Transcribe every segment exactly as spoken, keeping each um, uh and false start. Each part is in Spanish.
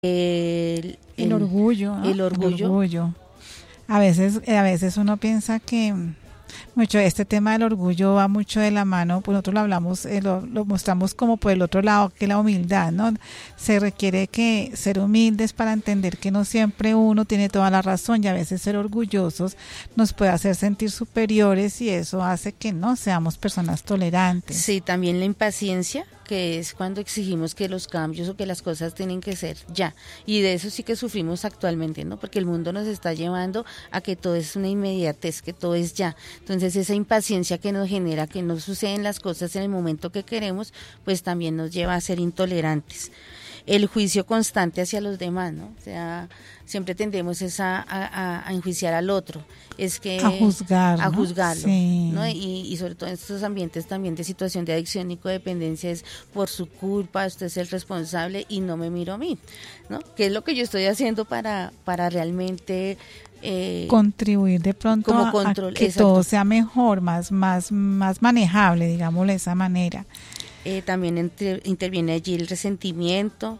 el, El el, orgullo, ¿no? el orgullo. El orgullo. A veces, a veces uno piensa que mucho este tema del orgullo va mucho de la mano, pues nosotros lo hablamos, eh, lo, lo mostramos como por el otro lado, que la humildad, ¿no? Se requiere que ser humildes para entender que no siempre uno tiene toda la razón, y a veces ser orgullosos nos puede hacer sentir superiores, y eso hace que no seamos personas tolerantes. Sí, también la impaciencia, que es cuando exigimos que los cambios o que las cosas tienen que ser ya, y de eso sí que sufrimos actualmente, ¿no? Porque el mundo nos está llevando a que todo es una inmediatez, que todo es ya. Entonces esa impaciencia que nos genera que no suceden las cosas en el momento que queremos, pues también nos lleva a ser intolerantes. El juicio constante hacia los demás, ¿no? O sea, siempre tendemos esa, a, a, a enjuiciar al otro, es que a juzgar, a ¿no? juzgarlo, Sí. ¿no? Y, y sobre todo en estos ambientes también de situación de adicción y codependencia es por su culpa, usted es el responsable y no me miro a mí, ¿no? ¿Qué es lo que yo estoy haciendo para, para realmente Eh, contribuir de pronto como a, control, a que exacto. todo sea mejor, más, más, más manejable, digámoslo de esa manera? Eh, también entre, interviene allí el resentimiento,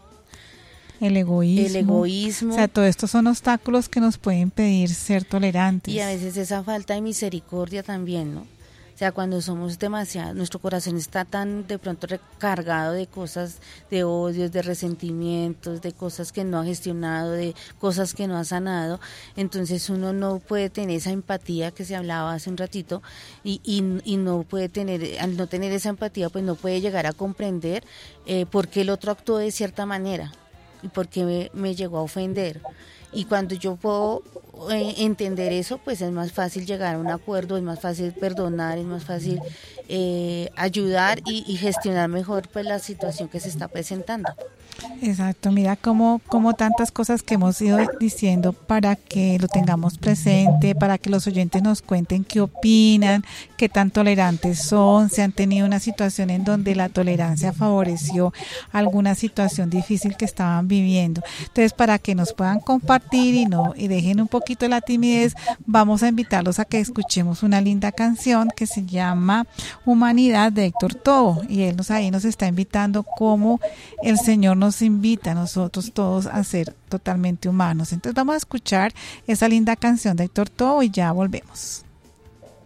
el egoísmo. el egoísmo. O sea, todo esto son obstáculos que nos pueden impedir ser tolerantes. Y a veces esa falta de misericordia también, ¿no? O sea, cuando somos demasiado, nuestro corazón está tan de pronto recargado de cosas, de odios, de resentimientos, de cosas que no ha gestionado, de cosas que no ha sanado, entonces uno no puede tener esa empatía que se hablaba hace un ratito y, y, y no puede tener, al no tener esa empatía, pues no puede llegar a comprender eh, por qué el otro actuó de cierta manera y por qué me, me llegó a ofender. Y cuando yo puedo eh, entender eso, pues es más fácil llegar a un acuerdo, es más fácil perdonar, es más fácil eh, ayudar y, y gestionar mejor pues la situación que se está presentando. Exacto, mira cómo, cómo tantas cosas que hemos ido diciendo para que lo tengamos presente, para que los oyentes nos cuenten qué opinan, qué tan tolerantes son, si han tenido una situación en donde la tolerancia favoreció alguna situación difícil que estaban viviendo. Entonces, para que nos puedan compartir y no y dejen un poquito la timidez, vamos a invitarlos a que escuchemos una linda canción que se llama Humanidad de Héctor Tobo, y él nos ahí nos está invitando como el Señor nos invita a nosotros todos a ser totalmente humanos. Entonces vamos a escuchar esa linda canción de Héctor Tobo y ya volvemos.